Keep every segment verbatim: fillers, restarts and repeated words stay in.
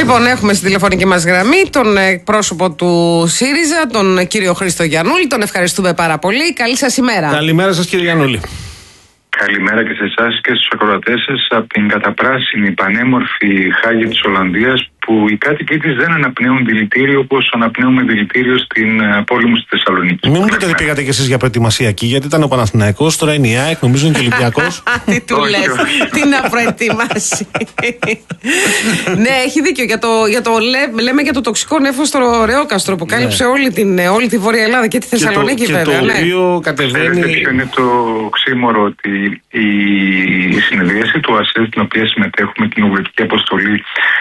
Λοιπόν, έχουμε στη τηλεφωνική μας γραμμή τον πρόσωπο του ΣΥΡΙΖΑ, τον κύριο Χρήστο Γιαννούλη. Τον ευχαριστούμε πάρα πολύ. Καλή σας ημέρα. Καλημέρα σας, κύριε Γιαννούλη. Καλημέρα και σε εσάς και στους ακροατές σας από την καταπράσινη πανέμορφη Χάγη της Ολλανδίας, που οι κάτοικοι της δεν αναπνέουν δηλητήριο όπως αναπνέουμε δηλητήριο στην πόλη μου στη Θεσσαλονίκη. Μην μου πείτε ότι πήγατε κι εσείς για προετοιμασία εκεί, γιατί ήταν ο Παναθηναϊκός, τώρα είναι η ΑΕΚ, νομίζω είναι και ο Ολυμπιακός. Τι του λες, τι να προετοιμάσει. Ναι, έχει δίκιο. Για το, για το, λέ, λέμε για το τοξικό νέφος στο Ρεόκαστρο που κάλυψε όλη, την, όλη τη Βόρεια Ελλάδα και τη Θεσσαλονίκη, και το, βέβαια. Και το ναι. οποίο κατεβαίνει. Ποιο είναι το οξύμορο, ότι η συνεδρίαση του ΟΑΣΕ, στην οποία συμμετέχουμε, την Ουγγρική Αποστολή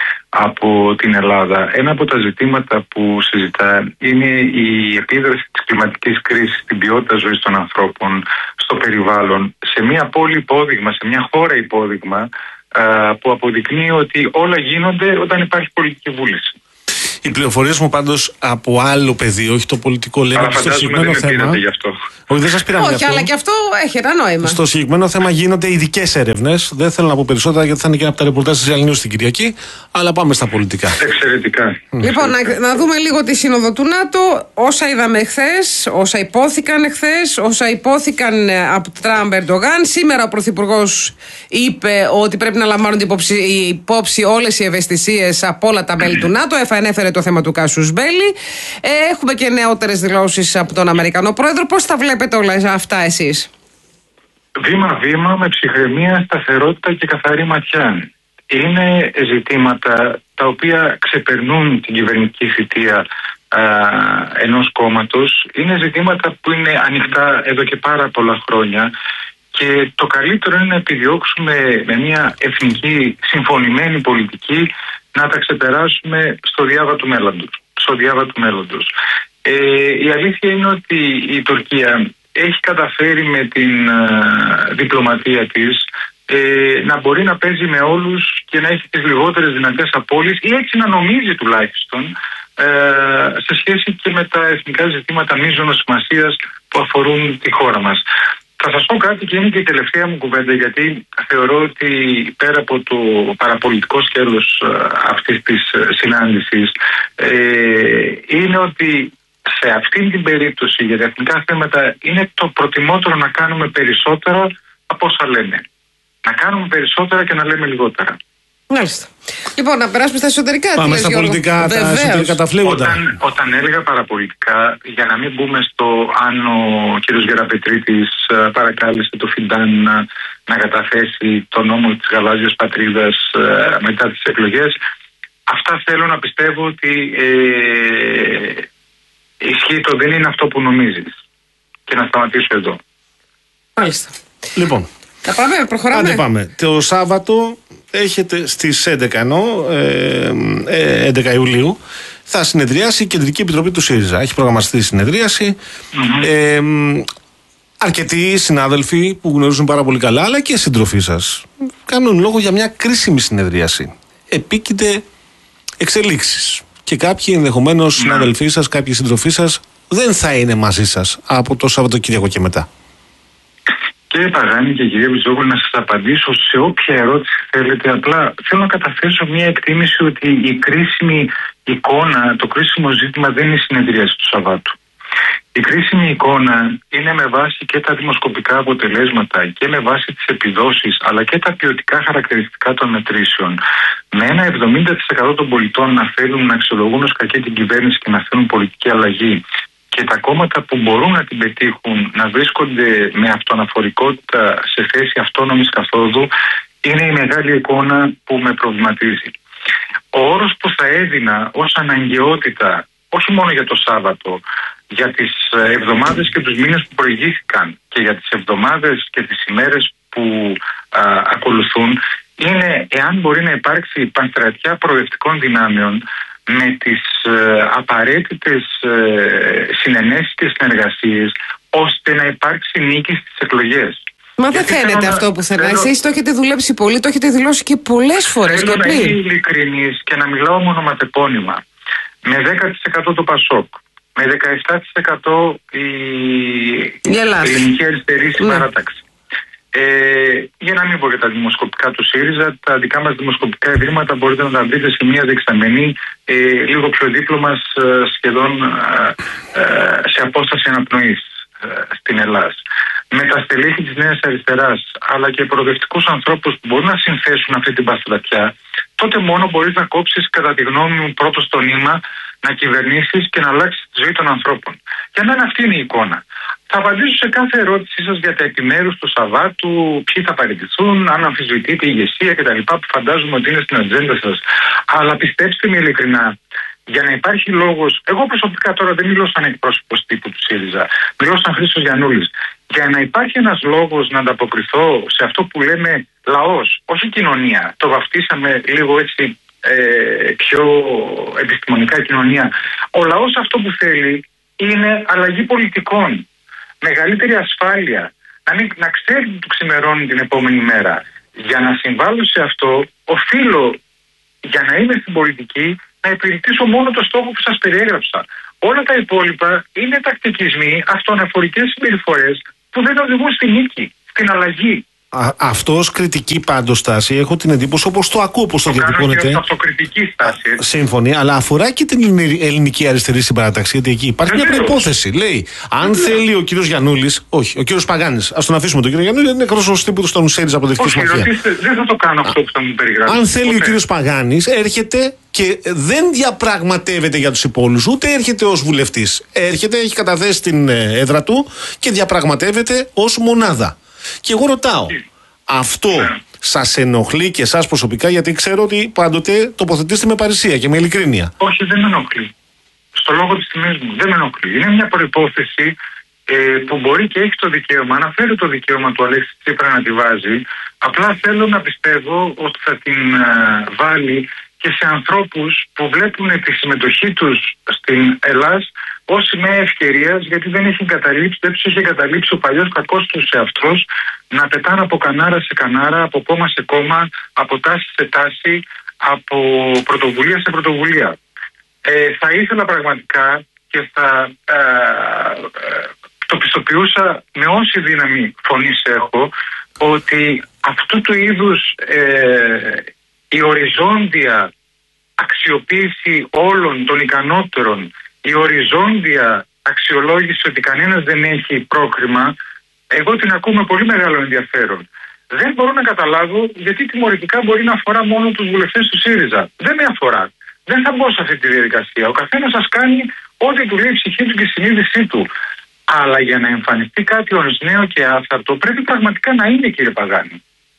από την Ελλάδα, ένα από τα ζητήματα που συζητά είναι η επίδραση της κλιματικής κρίσης στην ποιότητα ζωής των ανθρώπων, στο περιβάλλον, σε μια πόλη υπόδειγμα, σε μια χώρα υπόδειγμα, που αποδεικνύει ότι όλα γίνονται όταν υπάρχει πολιτική βούληση. Οι πληροφορίες μου πάντως από άλλο πεδίο, όχι το πολιτικό, λένε ότι στο συγκεκριμένο θέμα. Όχι, δεν σας πήραμε Όχι, αλλά και αυτό έχει ένα νόημα. Στο συγκεκριμένο θέμα γίνονται ειδικές έρευνες. Δεν θέλω να πω περισσότερα, γιατί θα είναι και ένα από τα ρεπορτάζ της Ελληνίου στην Κυριακή. Αλλά πάμε στα πολιτικά. Εξαιρετικά. Λοιπόν, να, να δούμε λίγο τη σύνοδο του ΝΑΤΟ. Όσα είδαμε εχθές, όσα υπόθηκαν εχθές, όσα υπόθηκαν από Τραμπ Ερντογάν. Σήμερα ο Πρωθυπουργός είπε ότι πρέπει να λαμβάνονται υπόψη, υπόψη όλες οι ευαισθησίες από όλα τα μέλη του ΝΑΤΟ. Εφανέφερε το θέμα του Κάσους Μπέλι. Έχουμε και νεότερες δηλώσεις από τον Αμερικανό Πρόεδρο. Πώς τα βλέπετε όλα αυτά εσείς? Βήμα-βήμα, με ψυχραιμία, σταθερότητα και καθαρή ματιά. Είναι ζητήματα τα οποία ξεπερνούν την κυβερνητική θητεία α, ενός κόμματος. Είναι ζητήματα που είναι ανοιχτά εδώ και πάρα πολλά χρόνια. Και το καλύτερο είναι να επιδιώξουμε με μια εθνική συμφωνημένη πολιτική να τα ξεπεράσουμε στο διάβα του μέλλοντος. Στο διάβα του μέλλοντος. Ε, η αλήθεια είναι ότι η Τουρκία έχει καταφέρει με την α, διπλωματία της ε, να μπορεί να παίζει με όλους και να έχει τις λιγότερες δυνατές απώλειες, ή έτσι να νομίζει τουλάχιστον, ε, σε σχέση και με τα εθνικά ζητήματα μείζωνος σημασίας που αφορούν τη χώρα μας. Θα σας πω κάτι και είναι και η τελευταία μου κουβέντα, γιατί θεωρώ ότι πέρα από το παραπολιτικό σκέλος αυτής της συνάντησης, ε, είναι ότι σε αυτήν την περίπτωση για τα εθνικά θέματα είναι το προτιμότερο να κάνουμε περισσότερα από όσα λέμε. Να κάνουμε περισσότερα και να λέμε λιγότερα. Μάλιστα. Λοιπόν, να περάσουμε στα εσωτερικά. Πάμε στα πολιτικά, τα εσωτερικά τα φλέγοντα. Όταν, όταν έλεγα παραπολιτικά, για να μην μπούμε στο αν ο κ. Γεραπετρίτης παρακάλεσε το Φιντάν να, να καταθέσει το νόμο της γαλάζιας πατρίδας ε, μετά τις εκλογές, αυτά θέλω να πιστεύω ότι ε, ισχύει, το δεν είναι αυτό που νομίζεις. Και να σταματήσω εδώ. Μάλιστα. Λοιπόν, θα πάμε, προχωράμε. Άντε πάμε. Το Σάββατο έχετε στις έντεκα, ενώ, ε, ε, έντεκα Ιουλίου θα συνεδριάσει η Κεντρική Επιτροπή του ΣΥΡΙΖΑ. Έχει προγραμματιστεί η συνεδρίαση. Mm-hmm. Ε, αρκετοί συνάδελφοι που γνωρίζουν πάρα πολύ καλά, αλλά και συντροφοί σας, κάνουν λόγο για μια κρίσιμη συνεδρίαση. Επίκειται εξελίξεις. Και κάποιοι ενδεχομένως mm-hmm. συνάδελφοί σας, κάποιοι συντροφοί σας δεν θα είναι μαζί σας από το Σαββατοκύριακο και μετά. Κύριε Παγάνη και κυρία Βυζόγλου, να σας απαντήσω σε όποια ερώτηση θέλετε. Απλά θέλω να καταθέσω μια εκτίμηση ότι η κρίσιμη εικόνα, το κρίσιμο ζήτημα δεν είναι η συνεδρίαση του Σαββάτου. Η κρίσιμη εικόνα είναι με βάση και τα δημοσκοπικά αποτελέσματα και με βάση τις επιδόσεις, αλλά και τα ποιοτικά χαρακτηριστικά των μετρήσεων. Με ένα εβδομήντα τοις εκατό των πολιτών να θέλουν να αξιολογούν ως κακή την κυβέρνηση και να θέλουν πολιτική αλλαγή, και τα κόμματα που μπορούν να την πετύχουν να βρίσκονται με αυτοαναφορικότητα σε θέση αυτόνομης καθόδου, είναι η μεγάλη εικόνα που με προβληματίζει. Ο όρος που θα έδινα ως αναγκαιότητα, όχι μόνο για το Σάββατο, για τις εβδομάδες και τους μήνες που προηγήθηκαν και για τις εβδομάδες και τις ημέρες που α, ακολουθούν, είναι εάν μπορεί να υπάρξει πανστρατιά προοδευτικών δυνάμεων με τις ε, απαραίτητες ε, συνενέσεις και συνεργασίες, ώστε να υπάρξει νίκη στις εκλογές. Μα δεν φαίνεται αυτό που θέλετε. Εσείς το έχετε δουλέψει πολύ, το έχετε δηλώσει και πολλές φορές και πριν. Θέλω να είμαι ειλικρινής και να μιλάω μονοματεπώνυμα. Με δέκα τοις εκατό το Πασόκ, με δεκαεπτά τοις εκατό η, η ελληνική αριστερή συμπαράταξη, Ε, για να μην πω για τα δημοσκοπικά του ΣΥΡΙΖΑ, τα δικά μας δημοσκοπικά ευρήματα μπορείτε να τα βρείτε σε μια δεξαμενή ε, λίγο πιο δίπλο μας, ε, σχεδόν ε, ε, σε απόσταση αναπνοής ε, στην Ελλάδα. Με τα στελέχη της Νέας Αριστεράς, αλλά και προοδευτικούς ανθρώπους που μπορούν να συνθέσουν αυτή την παστρατιά, τότε μόνο μπορείς να κόψεις, κατά τη γνώμη μου, πρώτο στο νήμα, να κυβερνήσεις και να αλλάξεις τη ζωή των ανθρώπων. Για μένα αυτή είναι η εικόνα. Θα απαντήσω σε κάθε ερώτησή σας για τα επιμέρους του Σαββάτου, ποιοι θα παραιτηθούν, αν αμφισβητείτε η ηγεσία κτλ. Που φαντάζομαι ότι είναι στην ατζέντα σας. Αλλά πιστέψτε με ειλικρινά, για να υπάρχει λόγος. Εγώ προσωπικά τώρα δεν μιλώ σαν εκπρόσωπος τύπου του ΣΥΡΙΖΑ, μιλώ σαν Χρήστος Γιαννούλης. Για να υπάρχει ένας λόγος να ανταποκριθώ σε αυτό που λέμε λαός, όχι κοινωνία, το βαφτίσαμε λίγο έτσι ε, πιο επιστημονικά κοινωνία. Ο λαός αυτό που θέλει είναι αλλαγή πολιτικών, μεγαλύτερη ασφάλεια, να, μην, να ξέρει τι του ξημερώνει την επόμενη μέρα. Για να συμβάλλω σε αυτό, οφείλω, για να είμαι στην πολιτική, να υπηρετήσω μόνο το στόχο που σας περιέγραψα. Όλα τα υπόλοιπα είναι τακτικισμοί, αυτοαναφορικές συμπεριφορές που δεν οδηγούν στη νίκη, στην αλλαγή. Αυτό ως κριτική πάντως στάση, έχω την εντύπωση, όπως το ακούω, όπως το, το διατυπώνετε. Είναι αυτοκριτική στάση. Σύμφωνοι, αλλά αφορά και την ελληνική αριστερή συμπαράταξη. Γιατί εκεί υπάρχει μια προϋπόθεση. Λέει, αν Βεβαίως. θέλει ο κύριος Γιαννούλης, όχι, ο κύριος Παγάνης, ας τον αφήσουμε τον κύριο Γιαννούλη, είναι εκπρόσωπος τύπου στον ΣΥΡΙΖΑ από Δευτική Συμμαχία. Δεν θα το κάνω αυτό που θα μου περιγράψει. Αν θέλει okay. ο κύριος Παγάνης, έρχεται και δεν διαπραγματεύεται για τους υπόλοιπους, ούτε έρχεται ως βουλευτής. Έρχεται, έχει καταθέσει την έδρα του και διαπραγματεύεται ως μονάδα. Και εγώ ρωτάω, αυτό yeah. σας ενοχλεί και εσάς προσωπικά? Γιατί ξέρω ότι πάντοτε τοποθετήσετε με παρησία και με ειλικρίνεια. Όχι, δεν με ενοχλεί. Στο λόγο της τιμής μου, δεν με ενοχλεί. Είναι μια προϋπόθεση ε, που μπορεί και έχει το δικαίωμα, αναφέρει το δικαίωμα του Αλέξη Τσίπρα να τη βάζει. Απλά θέλω να πιστεύω ότι θα την ε, βάλει και σε ανθρώπους που βλέπουν τη συμμετοχή τους στην Ελλάδα ως σημαία ευκαιρίας, γιατί δεν έχει εγκαταλείψει, δεν τους έχει εγκαταλείψει ο παλιός κακός τους εαυτός να πετάνε από κανάρα σε κανάρα, από κόμμα σε κόμμα, από τάση σε τάση, από πρωτοβουλία σε πρωτοβουλία. Ε, θα ήθελα πραγματικά και θα ε, ε, το πιστοποιούσα με όση δύναμη φωνής έχω, ότι αυτού του είδους ε, η οριζόντια αξιοποίηση όλων των ικανότερων, η οριζόντια αξιολόγηση ότι κανένας δεν έχει πρόκριμα, εγώ την ακούω με πολύ μεγάλο ενδιαφέρον. Δεν μπορώ να καταλάβω γιατί τιμωρητικά μπορεί να αφορά μόνο τους βουλευτές του ΣΥΡΙΖΑ. Δεν με αφορά. Δεν θα μπω σε αυτή τη διαδικασία. Ο καθένας σας κάνει ό,τι του λέει η ψυχή του και η συνείδησή του. Αλλά για να εμφανιστεί κάτι ως νέο και άθαρτο πρέπει πραγματικά να είναι, κύριε Παγάνη.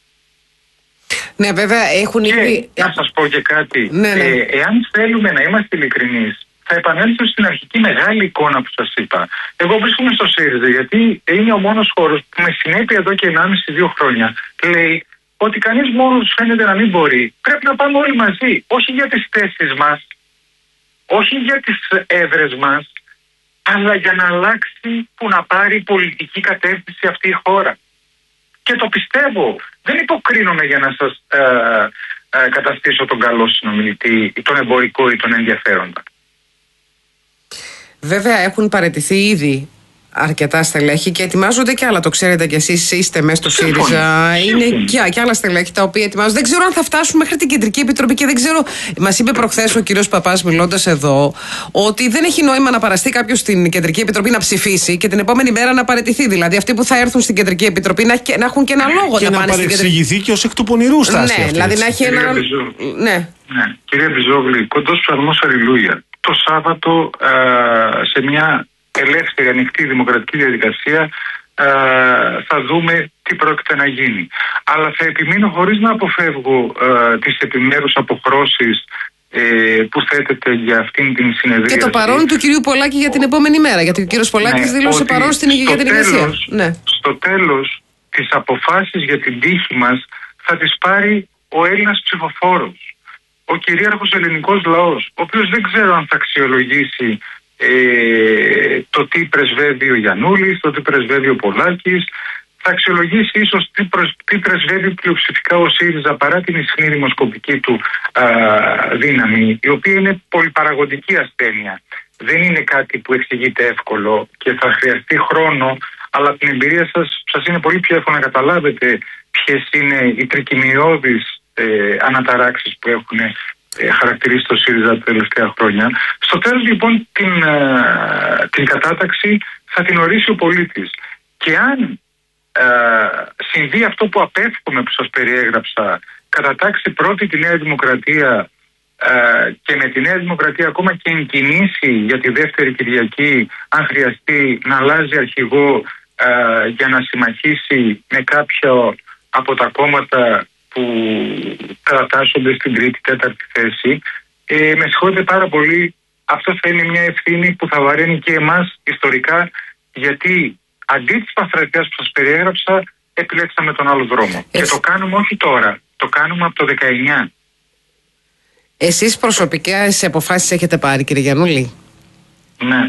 Ναι, βέβαια έχουν και ήδη... να σας πω και κάτι. Ναι, ναι. Ε, εάν θέλουμε να είμαστε ειλικρινείς, θα επανέλθω στην αρχική μεγάλη εικόνα που σας είπα. Εγώ βρίσκομαι στο ΣΥΡΙΖΑ γιατί είναι ο μόνος χώρος που με συνέπεια εδώ και ενάμιση δύο χρόνια λέει ότι κανείς μόνος φαίνεται να μην μπορεί. Πρέπει να πάμε όλοι μαζί. Όχι για τις θέσεις μας, όχι για τις έδρες μας, αλλά για να αλλάξει, που να πάρει πολιτική κατεύθυνση αυτή η χώρα. Και το πιστεύω. Δεν υποκρίνομαι για να σας ε, ε, καταστήσω τον καλό συνομιλητή ή τον εμπορικό ή τον ενδιαφέροντα. Βέβαια έχουν παραιτηθεί ήδη αρκετά στελέχη και ετοιμάζονται κι άλλα. Το ξέρετε κι εσείς, είστε μέσα στο ΣΥΡΙΖΑ. Είναι κι, κι άλλα στελέχη τα οποία ετοιμάζονται. Δεν ξέρω αν θα φτάσουν μέχρι την Κεντρική Επιτροπή και δεν ξέρω. Μας είπε προχθές ο κύριος Παπάς, μιλώντας εδώ, ότι δεν έχει νόημα να παραστεί κάποιος στην Κεντρική Επιτροπή να ψηφίσει και την επόμενη μέρα να παραιτηθεί. Δηλαδή αυτοί που θα έρθουν στην Κεντρική Επιτροπή να, να έχουν και ένα λόγο και να, να πάνε στην Κεντρική. Και να παρεξηγηθεί και ως εκ του πονηρού στάση. Ναι, δηλαδή να έχει ένα. Ναι. Ναι. Κυρία Μπιζόγλη, κοντός ψαλμός αλληλούια. Το Σάββατο α, σε μια ελεύθερη, ανοιχτή, δημοκρατική διαδικασία α, θα δούμε τι πρόκειται να γίνει. Αλλά θα επιμείνω χωρίς να αποφεύγω α, τις επιμέρους αποχρώσεις ε, που θέτεται για αυτήν την συνεδρία. Και το παρόν του κυρίου Πολάκη για την επόμενη μέρα, γιατί ο κύριος Πολάκης ναι, δήλωσε παρόν στην για την ηγεσία. Ναι. Στο τέλος, τις αποφάσεις για την τύχη μας θα τις πάρει ο Έλληνας ψηφοφόρος. Ο κυρίαρχος ελληνικός λαός, ο οποίος δεν ξέρω αν θα αξιολογήσει ε, το τι πρεσβεύει ο Γιαννούλης, το τι πρεσβεύει ο Πολάκης, θα αξιολογήσει ίσως τι, προσ, τι πρεσβεύει πλειοψηφικά ο ΣΥΡΙΖΑ παρά την ισχυρή δημοσκοπική του α, δύναμη, η οποία είναι πολυπαραγωγική ασθένεια. Δεν είναι κάτι που εξηγείται εύκολο και θα χρειαστεί χρόνο αλλά την εμπειρία σας σας είναι πολύ πιο εύκολο να καταλάβετε ποιες είναι οι τρικυμιώδεις ε, αναταράξεις που έχουν ε, χαρακτηρίσει το ΣΥΡΙΖΑ τα τελευταία χρόνια. Στο τέλος λοιπόν την, ε, την κατάταξη θα την ορίσει ο πολίτης. Και αν ε, συμβεί αυτό που απέφχομαι που σας περιέγραψα, κατατάξει πρώτη τη Νέα Δημοκρατία ε, και με τη Νέα Δημοκρατία ακόμα και εγκινήσει για τη δεύτερη Κυριακή, αν χρειαστεί να αλλάζει αρχηγό ε, για να συμμαχίσει με κάποιο από τα κόμματα που κατατάσσονται στην τρίτη, τέταρτη θέση, ε, με συγχωρείτε πάρα πολύ, αυτό θα είναι μια ευθύνη που θα βαραίνει και εμάς ιστορικά, γιατί αντί της παθρετίας που σας περιέγραψα, επιλέξαμε τον άλλο δρόμο. Ε, και το κάνουμε όχι τώρα, το κάνουμε από το δεκαεννιά. Εσείς προσωπικά σε αποφάσεις έχετε πάρει, κύριε Γιαννούλη? Ναι.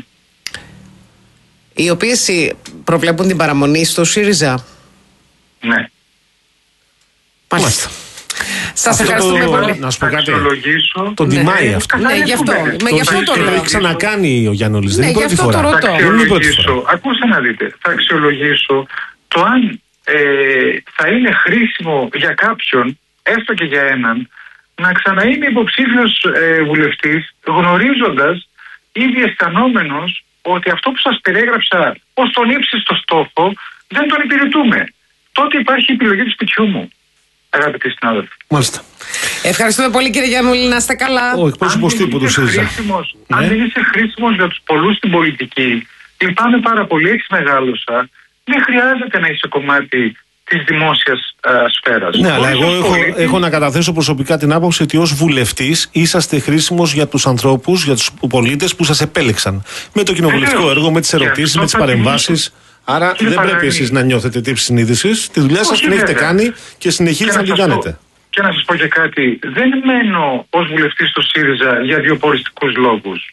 Οι οποίες προβλέπουν την παραμονή στο ΣΥΡΙΖΑ? Ναι. Μάλιστα. Σας ευχαριστούμε το, πολύ. Να σου πω κάτι. Τον τιμάει αυτό. Ναι, γι' αυτό, με γι' αυτό το Το λέω. έχει ξανακάνει ο Γιαννούλης. Δεν είναι Ναι, πρώτη γι' αυτό φορά. το ρωτώ. Δεν είναι η πρώτη φορά. Ακούστε να δείτε. Θα αξιολογήσω το αν ε, θα είναι χρήσιμο για κάποιον, έστω και για έναν, να ξαναείναι υποψήφιος ε, βουλευτής, γνωρίζοντας ήδη αισθανόμενος ότι αυτό που σας περιέγραψα ως τον ύψιστο στόχο δεν τον υπηρετούμε. Τότε υπάρχει η επιλογή του σπιτιού μου, αγαπητοί συνάδελφοι. Μάλιστα. Ευχαριστούμε πολύ, κύριε Γιαννούλη, να είστε καλά. Ο εκπρόσωπος τύπου του ΣΥΡΙΖΑ. Αν δεν είσαι χρήσιμος για τους πολλούς στην πολιτική, λυπάμαι πάρα πολύ, έχεις μεγάλωσα, δεν χρειάζεται να είσαι κομμάτι της δημόσιας α, σφαίρας. Ναι, αλλά εγώ έχω, πολίτης... έχω να καταθέσω προσωπικά την άποψη ότι ως βουλευτής είσαστε χρήσιμος για τους ανθρώπους, για τους πολίτες που σας επέλεξαν. Με το κοινοβουλευτικό έργο, με τις ερωτήσεις, με τις παρεμβάσεις. Άρα Κύριε δεν πρέπει Παλαή, εσείς να νιώθετε τύψη συνείδησης. Τη δουλειά σας την έχετε βέβαια. κάνει και συνεχίζετε να την κάνετε. Πω, και να σας πω και κάτι. Δεν μένω ως βουλευτής του ΣΥΡΙΖΑ για βιοποριστικούς λόγους.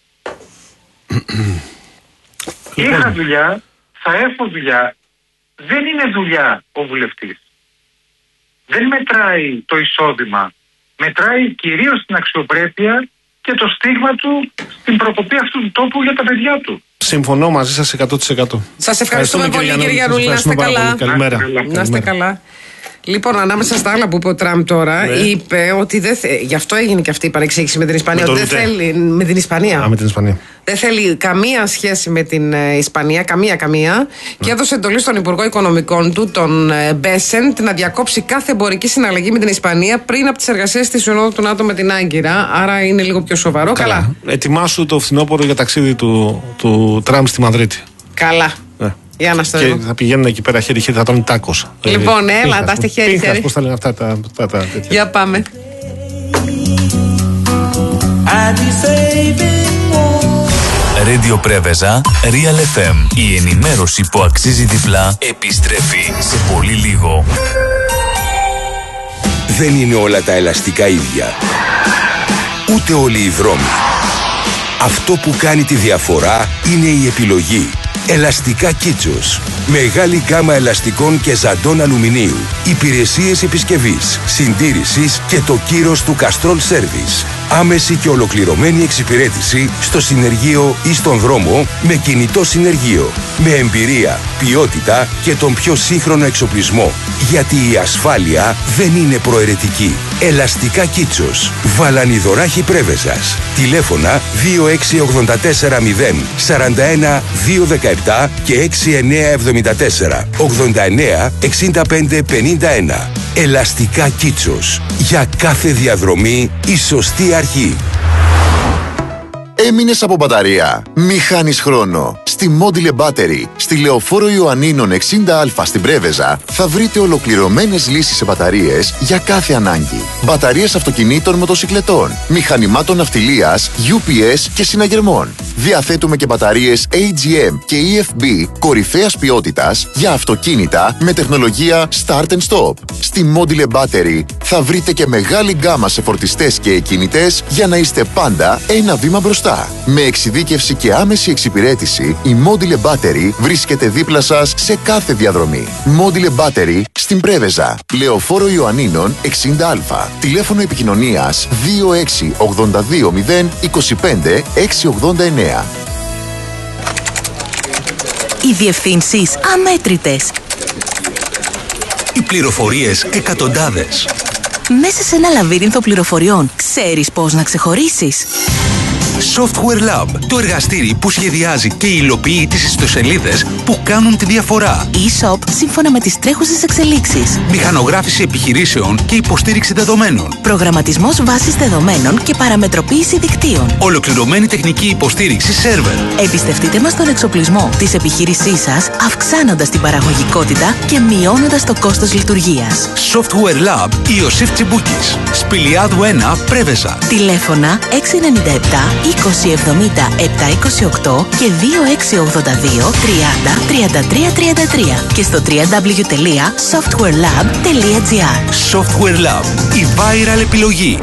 Είχα δουλειά, θα έχω δουλειά. Δεν είναι δουλειά ο βουλευτής. Δεν μετράει το εισόδημα. Μετράει κυρίως την αξιοπρέπεια και το στίγμα του στην προκοπή αυτού του τόπου για τα παιδιά του. Συμφωνώ μαζί σας εκατό τοις εκατό. Σας ευχαριστούμε πολύ, κύριε Γιαννούλη. Να είστε καλά. Καλημέρα. Να είστε καλά. Λοιπόν, ανάμεσα στα άλλα που είπε ο Τραμπ τώρα, ναι. είπε ότι δεν θε... γι' αυτό έγινε και αυτή η παρεξήγηση με την Ισπανία. Με, δεν θέλει... με την Ισπανία. Α, με την Ισπανία. Δεν θέλει καμία σχέση με την ε, Ισπανία, καμία καμία. Mm. Και έδωσε εντολή στον Υπουργό Οικονομικών του, τον ε, Μπέσεντ, να διακόψει κάθε εμπορική συναλλαγή με την Ισπανία πριν από τις εργασίες της Συνόδου του ΝΑΤΟ με την Άγκυρα. Άρα είναι λίγο πιο σοβαρό. Καλά. Καλά. Ετοιμάσου το φθινόπωρο για ταξίδι του, του Τραμπ στη Μαδρίτη. Καλά. Ναι. Για να στο και θα πηγαίνουν εκεί πέρα χέρι-χέρι, θα τρώνε τάκος. Λοιπόν, ε, έλα, τα είστε χέρι-χέρι. Πώς τα λένε αυτά τα, τα, τα τέτοια. Για πάμε. Radio Πρέβεζα, Real εφ εμ. Η ενημέρωση που αξίζει διπλά επιστρέφει σε πολύ λίγο. Δεν είναι όλα τα ελαστικά ίδια. Ούτε όλοι οι δρόμοι. Αυτό που κάνει τη διαφορά είναι η επιλογή. Ελαστικά Κίτσος. Μεγάλη γκάμα ελαστικών και ζαντών αλουμινίου. Υπηρεσίες επισκευής, συντήρησης και το κύρος του Castrol Service. Άμεση και ολοκληρωμένη εξυπηρέτηση στο συνεργείο ή στον δρόμο με κινητό συνεργείο. Με εμπειρία, ποιότητα και τον πιο σύγχρονο εξοπλισμό. Γιατί η ασφάλεια δεν είναι προαιρετική. Ελαστικά Κίτσος. Βαλανιδωράχη Πρέβεζας. Τηλέφωνα δύο έξι οκτώ τέσσερα μηδέν τέσσερα ένα δύο ένα και έξι εννιά εβδομήντα τέσσερα ογδόντα εννιά εξήντα πέντε πενήντα ένα. Ελαστικά Κίτσος. Για κάθε διαδρομή η σωστή αρχή. Έμεινες από μπαταρία? Μη χάνεις χρόνο. Στη Module Battery, στη Λεωφόρο Ιωαννίνων εξήντα α στην Πρέβεζα, θα βρείτε ολοκληρωμένες λύσεις σε μπαταρίες για κάθε ανάγκη. Μπαταρίες αυτοκινήτων, μοτοσικλετών, μηχανημάτων ναυτιλίας, γιου πι ες και συναγερμών. Διαθέτουμε και μπαταρίες έι τζι εμ και ι εφ μπι κορυφαίας ποιότητας για αυτοκίνητα με τεχνολογία Start and Stop. Στη Module Battery θα βρείτε και μεγάλη γκάμα σε φορτιστές και εκκίνητες για να είστε πάντα ένα βήμα μπροστά. Με εξειδίκευση και άμεση εξυπηρέτηση, η Module Battery βρίσκεται δίπλα σας σε κάθε διαδρομή. Module Battery στην Πρέβεζα, Λεωφόρο Ιωαννίνων εξήντα α. Τηλέφωνο επικοινωνίας δύο έξι οκτώ δύο μηδέν είκοσι πέντε εξακόσια ογδόντα εννέα. Οι διευθύνσεις αμέτρητες. Οι πληροφορίες εκατοντάδες. Μέσα σε ένα λαβύρινθο πληροφοριών, ξέρεις πώς να ξεχωρίσεις? Software Lab, το εργαστήρι που σχεδιάζει και υλοποιεί τις ιστοσελίδες που κάνουν τη διαφορά. E-shop σύμφωνα με τις τρέχουσες εξελίξεις. Μηχανογράφηση επιχειρήσεων και υποστήριξη δεδομένων. Προγραμματισμός βάσης δεδομένων και παραμετροποίηση δικτύων. Ολοκληρωμένη τεχνική υποστήριξη σερβερ. Εμπιστευτείτε μας τον εξοπλισμό της επιχείρησής σας, αυξάνοντας την παραγωγικότητα και μειώνοντας το κόστος λειτουργίας. Software Lab Ιωσήφ Τσιμπούκης. Σπηλιάδου ένα, Πρέβεζα. Τηλέφωνα έξι εννιά επτά είκοσι εβδομήντα επτακόσια είκοσι οκτώ και δύο έξι ογδόντα δύο τριάντα τριάντα τρία τριάντα τρία και στο double-u double-u double-u τελεία software lab τελεία gr. Software Lab, η viral επιλογή.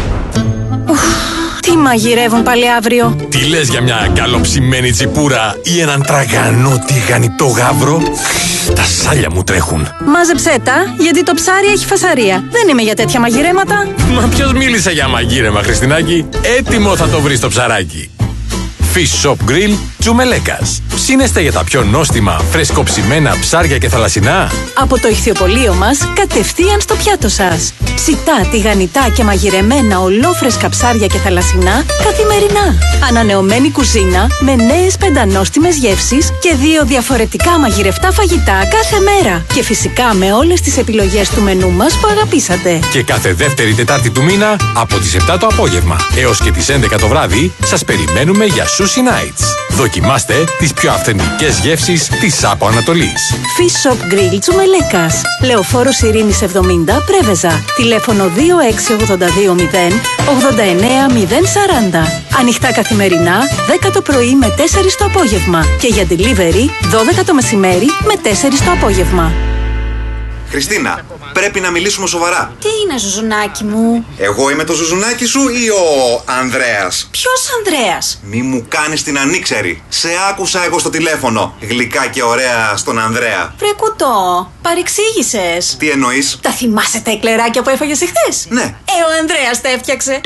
Τι μαγειρεύουν πάλι αύριο? Τι λες για μια καλοψημένη τσιπούρα ή έναν τραγανό τηγανιτό γάβρο? Τα σάλια μου τρέχουν. Μάζεψέ τα, γιατί το ψάρι έχει φασαρία. Δεν είμαι για τέτοια μαγειρέματα. Μα ποιος μίλησε για μαγείρεμα, Χριστινάκη? Έτοιμο θα το βρεις το ψαράκι. Fish Shop Grill Τσουμελέκας. Ψήνεστε για τα πιο νόστιμα, φρεσκοψημένα ψάρια και θαλασσινά? Από το ηχθιοπωλείο μας, κατευθείαν στο πιάτο σας. Ψητά, τηγανιτά και μαγειρεμένα ολόφρεσκα ψάρια και θαλασσινά καθημερινά. Ανανεωμένη κουζίνα με νέες πεντανόστιμες γεύσεις και δύο διαφορετικά μαγειρευτά φαγητά κάθε μέρα. Και φυσικά με όλες τις επιλογές του μενού μας που αγαπήσατε. Και κάθε δεύτερη Τετάρτη του μήνα από τις επτά το απόγευμα έως και τις έντεκα το βράδυ σας περιμένουμε για Sushi Nights. Δοκιμάστε τις πιο αυθεντικές γεύσεις της Άπο Ανατολής. Fish Shop Grill Τσουμελέκας. Λεωφόρος Ειρήνης εβδομήντα, Πρέβεζα. Τηλέφωνο δύο έξι ογδόντα δύο μηδέν ογδόντα εννέα μηδέν σαράντα. Ανοιχτά καθημερινά, δέκα το πρωί με τέσσερα το απόγευμα. Και για delivery, δώδεκα το μεσημέρι με τέσσερα το απόγευμα. Χριστίνα, πρέπει να μιλήσουμε σοβαρά. Τι είναι, Ζουζουνάκι μου? Εγώ είμαι το Ζουζουνάκι σου ή ο Ανδρέας? Ποιος Ανδρέας? Μη μου κάνεις την ανήξερη. Σε άκουσα εγώ στο τηλέφωνο. Γλυκά και ωραία στον Ανδρέα. Βρε κουτό, παρεξήγησες. Τι εννοείς? Τα θυμάσαι τα εκλεράκια που έφαγες εχθές? Ναι. Ε, ο Ανδρέας τα έφτιαξε.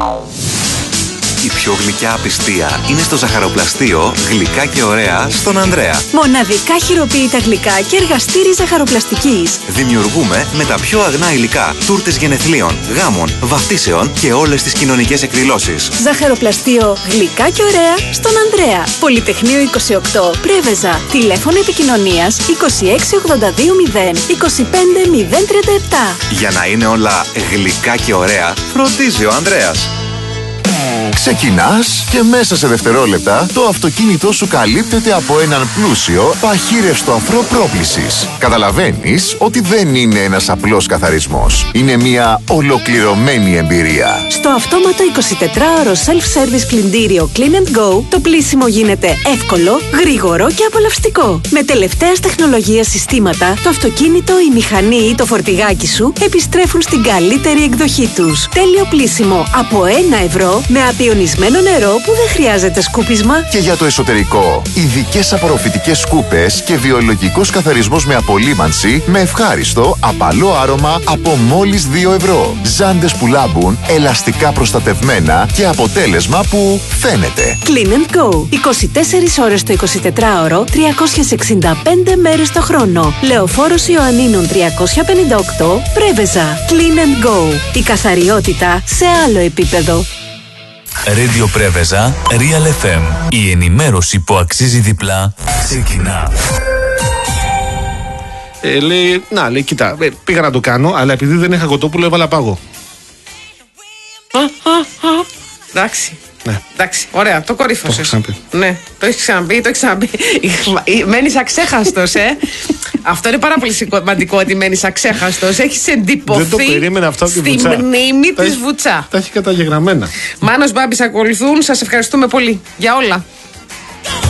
Η πιο γλυκιά απιστία είναι στο ζαχαροπλαστείο Γλυκά και ωραία στον Ανδρέα. Μοναδικά χειροποίητα γλυκά και εργαστήρι ζαχαροπλαστικής. Δημιουργούμε με τα πιο αγνά υλικά τούρτες γενεθλίων, γάμων, βαφτίσεων και όλες τις κοινωνικές εκδηλώσεις. Ζαχαροπλαστείο Γλυκά και ωραία στον Ανδρέα. Πολυτεχνείο είκοσι οκτώ, Πρέβεζα. Τηλέφωνο επικοινωνίας είκοσι έξι ογδόντα δύο μηδέν είκοσι πέντε μηδέν τριάντα επτά. Για να είναι όλα γλυκά και ωραία, φροντίζει ο Ανδρέας. Ξεκινάς και μέσα σε δευτερόλεπτα το αυτοκίνητό σου καλύπτεται από έναν πλούσιο παχύρευστο αφρό πρόκλησης. Καταλαβαίνεις ότι δεν είναι ένας απλός καθαρισμός. Είναι μια ολοκληρωμένη εμπειρία. Στο αυτόματο εικοσιτετράωρο self-service πλυντήριο Clean and Go, το πλύσιμο γίνεται εύκολο, γρήγορο και απολαυστικό. Με τελευταίας τεχνολογίας συστήματα, το αυτοκίνητο, η μηχανή ή το φορτηγάκι σου επιστρέφουν στην καλύτερη εκδοχή τους. Τέλειο πλύσιμο από ένα ευρώ με απειονισμένο νερό που δεν χρειάζεται σκούπισμα. Και για το εσωτερικό, ειδικές απορροφητικές σκούπες και βιολογικός καθαρισμός με απολύμανση με ευχάριστο, απαλό άρωμα από μόλις δύο ευρώ. Ζάντες που λάμπουν, ελαστικά προστατευμένα και αποτέλεσμα που φαίνεται. Clean and Go. είκοσι τέσσερις ώρες το εικοσιτετράωρο, τριακόσιες εξήντα πέντε μέρες το χρόνο. Λεωφόρος Ιωαννίνων τριακόσια πενήντα οκτώ, Πρέβεζα. Clean and Go. Η καθαριότητα σε άλλο επίπεδο. Radio Πρέβεζα, Real εφ εμ. Η ενημέρωση που αξίζει διπλά ξεκινά. Ε, λέει, να, λέει, κοίτα, ε, πήγα να το κάνω, αλλά επειδή δεν είχα κοτόπουλο, έβαλα πάγο. Α, α, α. Εντάξει. Ναι. Εντάξει, ωραία, το κορύφωσες. Το έχω ξαναπεί. Ναι, το έχεις ξαναπεί, το έχεις ξαναπεί. Μένεις αξέχαστος, ε. Αυτό είναι πάρα πολύ σημαντικό ότι μένεις αξέχαστος. Έχεις εντυπωθεί. Δεν το περίμενα αυτό από τη στη Βουτσά. μνήμη της Βουτσά. Τα έχει καταγεγραμμένα. Μάνος, Μπάμπης ακολουθούν. Σας ευχαριστούμε πολύ για όλα.